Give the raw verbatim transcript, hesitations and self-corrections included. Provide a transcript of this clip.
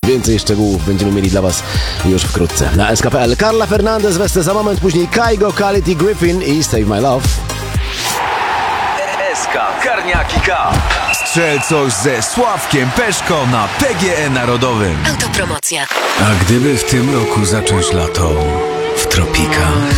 Więcej szczegółów będziemy mieli dla Was już wkrótce. Na S K P L Carla Fernandez, Westy za moment, później Kaigo, Khalid i Griffin i Save My Love. S K Karniaki K. Strzel coś ze Sławkiem Peszko na P G E Narodowym. Autopromocja. A gdyby w tym roku zacząć lato w tropikach?